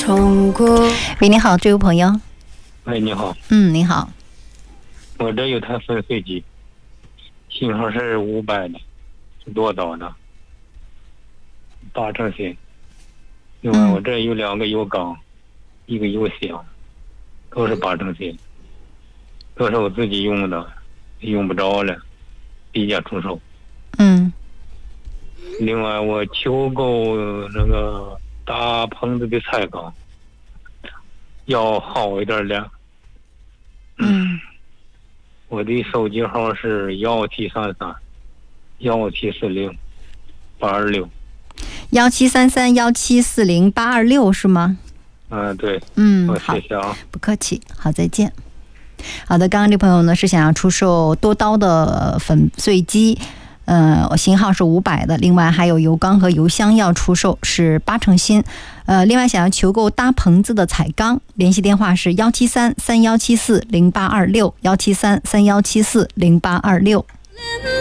冲过。 喂，你好，这位朋友。 喂，你好。 你好。 我这有台粉碎机，型号是500的，是多刀的，8成新。另外，我这有2个油缸，一个油箱，都是8成新，都是我自己用的，用不着了，低价出售。另外，我求购那个大棚子的菜缸，要好一点的。我的手机号是1733-1740-826。 1733-1740-826是吗？ 对。 好， 谢谢啊， 不客气，好，再见。好的，刚刚这朋友呢是想要出售多刀的粉碎机，型号是500的，另外还有油缸和油箱要出售，是8成新。另外想要求购搭棚子的彩缸，联系电话是173-3174-0826，173-3174-0826。